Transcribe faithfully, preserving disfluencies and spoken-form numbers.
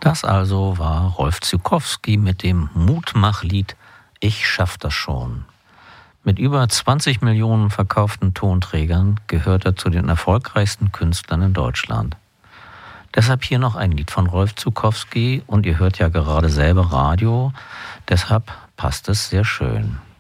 Das also war Rolf Zuckowski mit dem Mutmachlied Ich schaff das schon. Mit über zwanzig Millionen verkauften Tonträgern gehört er zu den erfolgreichsten Künstlern in Deutschland. Deshalb hier noch ein Lied von Rolf Zuckowski und ihr hört ja gerade selber Radio, deshalb passt es sehr schön.